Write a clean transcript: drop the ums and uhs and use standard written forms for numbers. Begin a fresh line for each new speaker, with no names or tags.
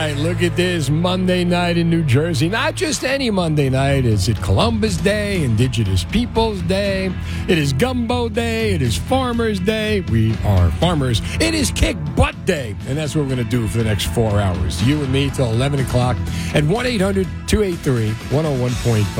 right, look at this Monday night in New Jersey. Not just any Monday night. It's Columbus Day, Indigenous Peoples Day. It is Gumbo Day. It is Farmers Day. We are farmers. It is Kick Butt Day. And that's what we're going to do for the next 4 hours. You and me till 11 o'clock at 1-800-283-101.5.